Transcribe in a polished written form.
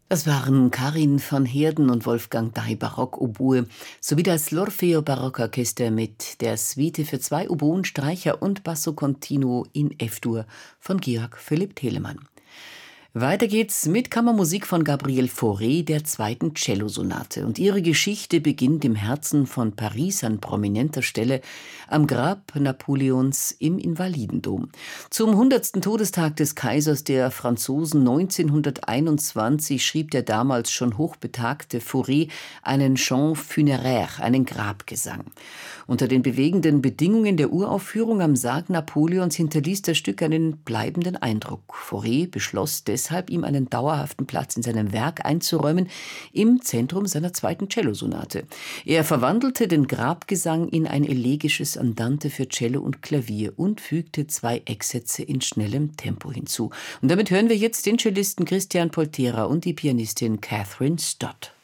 Das waren Karin von Heerden und Wolfgang Dai Barockoboe sowie das L'Orfeo Barockorchester mit der Suite für 2 Oboen, Streicher und Basso Continuo in F-Dur von Georg Philipp Telemann. Weiter geht's mit Kammermusik von Gabriel Fauré, der 2. Cellosonate. Und ihre Geschichte beginnt im Herzen von Paris an prominenter Stelle am Grab Napoleons im Invalidendom. Zum 100. Todestag des Kaisers der Franzosen 1921 schrieb der damals schon hochbetagte Fauré einen Chant funéraire, einen Grabgesang. Unter den bewegenden Bedingungen der Uraufführung am Sarg Napoleons hinterließ das Stück einen bleibenden Eindruck. Fauré beschloss deshalb, ihm einen dauerhaften Platz in seinem Werk einzuräumen, im Zentrum seiner 2. Cellosonate. Er verwandelte den Grabgesang in ein elegisches Andante für Cello und Klavier und fügte 2 Ecksätze in schnellem Tempo hinzu. Und damit hören wir jetzt den Cellisten Christian Poltera und die Pianistin Catherine Stott.